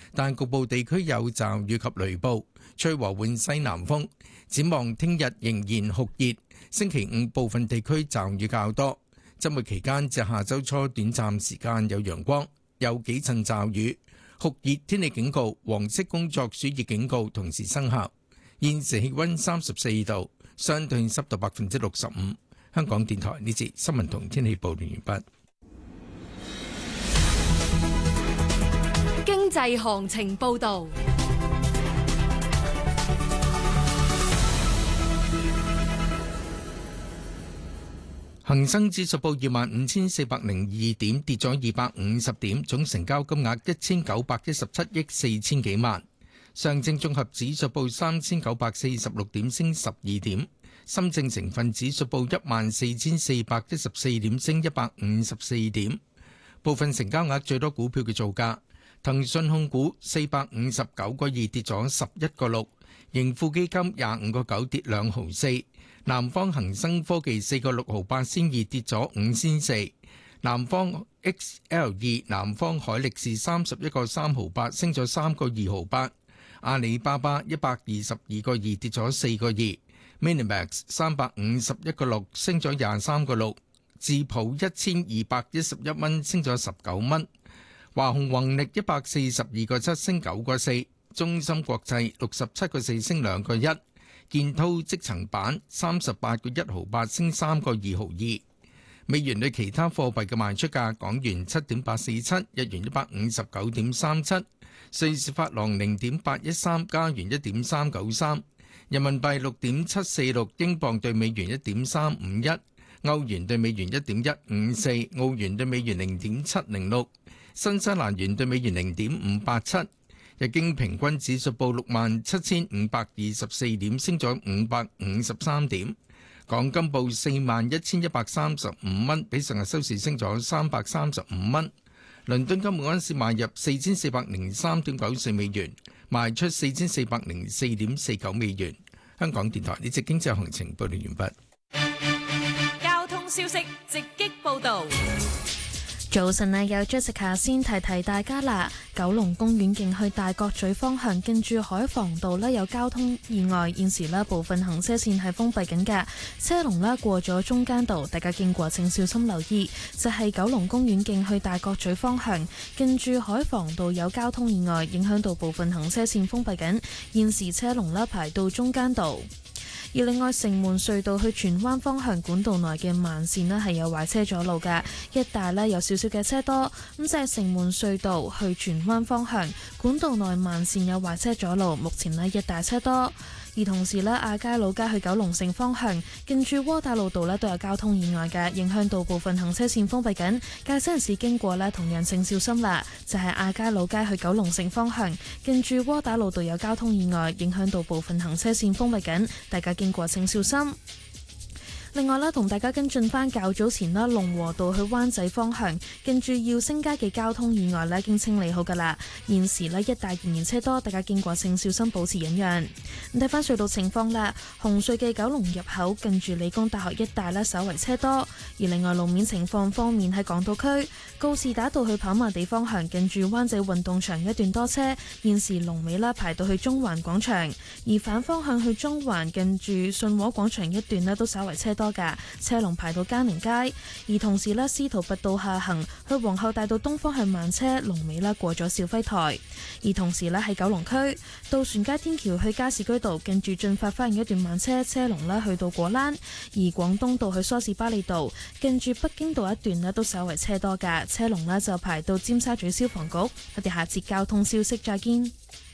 但局部地區有驟雨及雷暴，吹和緩西南風。展望聽日仍然酷熱，星期五部分地區驟雨較多。週末期間至下週初短暫時間有陽光，有幾陣驟雨。酷熱天氣警告、黃色工作暑熱警告同時生效。現時氣溫34度，相對濕度65%。香港電台呢節新聞同天氣報道完畢。 經濟行情報道。 恒生指數報25,402點，跌咗250點，總成交金額1917億4千幾萬。上證綜合指數報3,946點，升12點。深證成分指數報14,414點，升154點。部分成交額最多股票嘅造價：騰訊控股459個2，跌咗11個6；盈富基金25個9，跌2毫4；南方恒生科技4個6毫8仙2，跌咗5仙4；南方 XL2 南方海力士31個3毫8，升咗3個2毫8；阿里巴巴122個2，跌咗4個2。Minimax 351個6，升咗23個6；智普1211蚊，升咗19蚊；華虹宏力142個7，升9個4；中芯國際67個4，升2個1；建滔積層板38個1毫8，升3個2毫2。美元對其他貨幣嘅賣出價：港元7.847，日元159.37，瑞士法郎0.813，加元1.393。人民幣6.746，英鎊對美元1.351，歐元對美元1.154，澳元對美元0.706，新西蘭元對美元0.587。日經平均指數報67,524點，升咗553點。港金報41,135蚊，比上日收市升咗335蚊。倫敦金每盎司買入4403.94美元，賣出4404.49美元。香港電台呢節經濟行情報道完畢。交通消息直擊報導。 早晨啊，有 Jessica 先提提大家啦。九龍公園徑去大角咀方向，近住海防道有交通意外，現時部分行車線係封閉緊嘅，車龍過咗中間道，大家經過請小心留意。就係九龍公園徑去大角咀方向，近住海防道有交通意外，影響到部分行車線封閉緊，現時車龍排到中間道。而另外，城門隧道去荃灣方向管道內嘅慢線係有壞車阻路嘅，一帶有少少嘅車多。咁就係城門隧道去荃灣方向管道內慢線有壞車阻路，目前一帶車多。而同時亞皆老街去九龍城方向，近住窩打老道都有交通意外嘅，影響到部分行車線封閉緊，駕駛人士經過同樣請小心啦。就係亞皆老街去九龍城方向，近住窩打老道有交通意外，影響到部分行車線封閉緊，大家經過請小心。另外同大家跟進翻較早前龍和道去灣仔方向，近住耀星街嘅交通意外已經清理好㗎啦。現時一帶仍然車多，大家經過請小心保持忍讓。睇翻隧道情況啦，紅隧嘅九龍入口近住理工大學一帶稍為車多。而另外路面情況方面，喺港島區告士打道去跑馬地方向，近住灣仔運動場一段多車，現時龍尾排到去中環廣場。而反方向去中環近住信和廣場一段都稍為車多嘅，車龍排到嘉寧街。而同時司徒拔道下行去皇后大道東方向慢車，龍尾過咗肇輝台。而同時喺九龍區渡船街天橋去加士居道近住進發花園一段慢車，車龍去到果欄。而廣東道去梳士巴利道近住北京道一段都稍為車多嘅，車龍就排到尖沙咀消防局。我哋下節交通消息再見。